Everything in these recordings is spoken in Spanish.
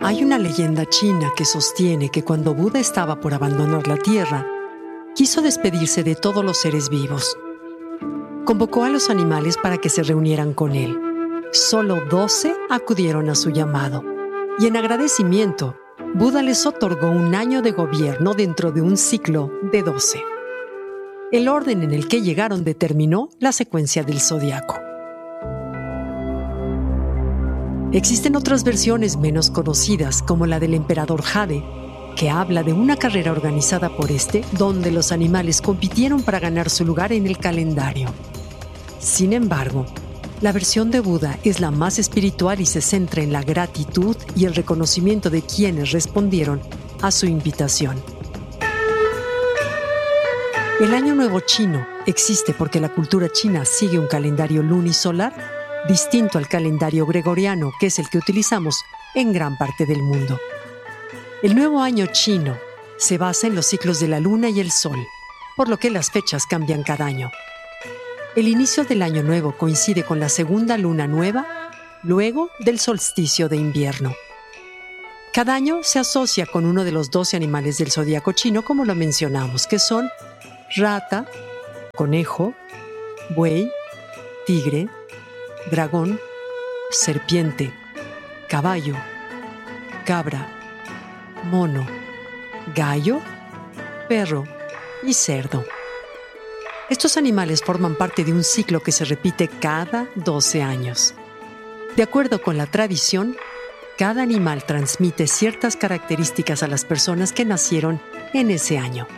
Hay una leyenda china que sostiene que cuando Buda estaba por abandonar la tierra, quiso despedirse de todos los seres vivos. Convocó a los animales para que se reunieran con él. Solo 12 acudieron a su llamado, y en agradecimiento, Buda les otorgó un año de gobierno dentro de un ciclo de 12. El orden en el que llegaron determinó la secuencia del zodiaco. Existen otras versiones menos conocidas, como la del emperador Jade, que habla de una carrera organizada por donde los animales compitieron para ganar su lugar en el calendario. Sin embargo, la versión de Buda es la más espiritual y se centra en la gratitud y el reconocimiento de quienes respondieron a su invitación. El Año Nuevo Chino existe porque la cultura china sigue un calendario lunisolar distinto al calendario gregoriano, que es el que utilizamos en gran parte del mundo. El Nuevo Año Chino se basa en los ciclos de la luna y el sol, por lo que las fechas cambian cada año. El inicio del Año Nuevo coincide con la segunda luna nueva, luego del solsticio de invierno. Cada año se asocia con uno de los 12 animales del zodiaco chino, como lo mencionamos, que son rata, conejo, buey, tigre, dragón, serpiente, caballo, cabra, mono, gallo, perro y cerdo. Estos animales forman parte de un ciclo que se repite cada 12 años. De acuerdo con la tradición, cada animal transmite ciertas características a las personas que nacieron en ese año.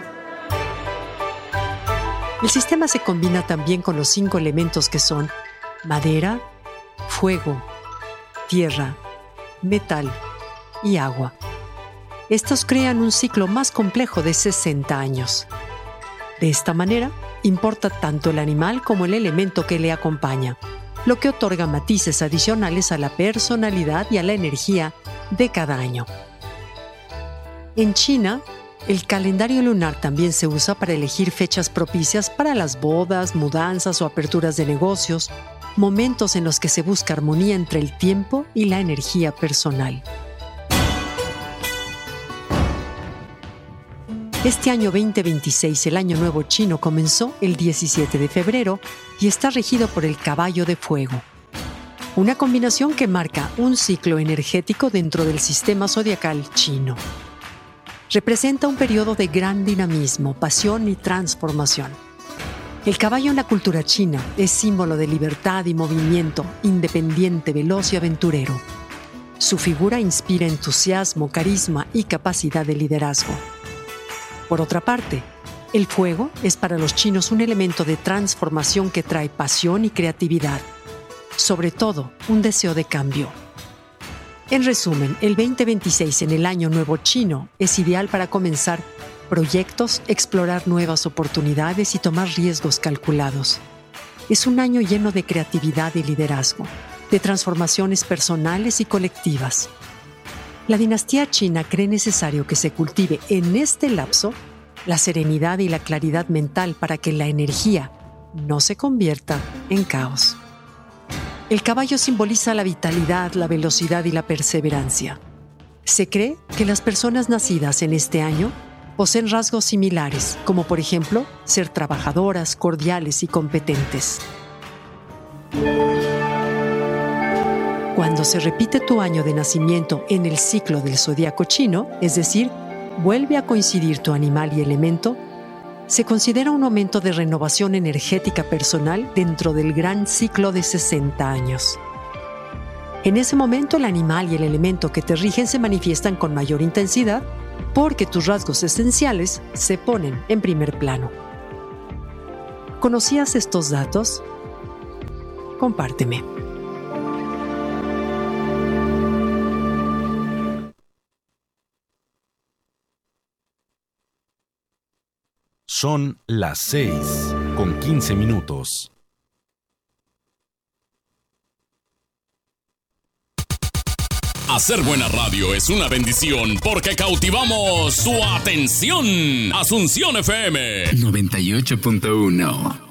El sistema se combina también con los 5 elementos que son madera, fuego, tierra, metal y agua. Estos crean un ciclo más complejo de 60 años. De esta manera, importa tanto el animal como el elemento que le acompaña, lo que otorga matices adicionales a la personalidad y a la energía de cada año. En China, el calendario lunar también se usa para elegir fechas propicias para las bodas, mudanzas o aperturas de negocios, momentos en los que se busca armonía entre el tiempo y la energía personal. Este año 2026, el Año Nuevo Chino, comenzó el 17 de febrero y está regido por el caballo de fuego. Una combinación que marca un ciclo energético dentro del sistema zodiacal chino. Representa un periodo de gran dinamismo, pasión y transformación. El caballo en la cultura china es símbolo de libertad y movimiento, independiente, veloz y aventurero. Su figura inspira entusiasmo, carisma y capacidad de liderazgo. Por otra parte, el fuego es para los chinos un elemento de transformación que trae pasión y creatividad, sobre todo un deseo de cambio. En resumen, el 2026 en el Año Nuevo Chino es ideal para comenzar proyectos, explorar nuevas oportunidades y tomar riesgos calculados. Es un año lleno de creatividad y liderazgo, de transformaciones personales y colectivas. La dinastía china cree necesario que se cultive en este lapso la serenidad y la claridad mental para que la energía no se convierta en caos. El caballo simboliza la vitalidad, la velocidad y la perseverancia. Se cree que las personas nacidas en este año poseen rasgos similares, como por ejemplo, ser trabajadoras, cordiales y competentes. Cuando se repite tu año de nacimiento en el ciclo del zodiaco chino, es decir, vuelve a coincidir tu animal y elemento, se considera un momento de renovación energética personal dentro del gran ciclo de 60 años. En ese momento, el animal y el elemento que te rigen se manifiestan con mayor intensidad porque tus rasgos esenciales se ponen en primer plano. ¿Conocías estos datos? Compárteme. Son las 6:15. Hacer buena radio es una bendición porque cautivamos su atención. Asunción FM 98.1